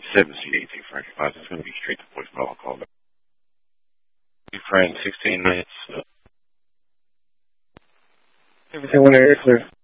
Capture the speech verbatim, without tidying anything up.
seven C eighteen Frank Five. It's going to be straight to voicemail. I'll call back. Hey, Frank, sixteen minutes. Uh, everything went clear.